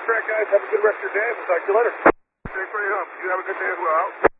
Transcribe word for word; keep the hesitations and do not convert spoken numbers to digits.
track, guys. Have a good rest of your day. We'll talk to you later. Thanks for your help. You have a good day as well.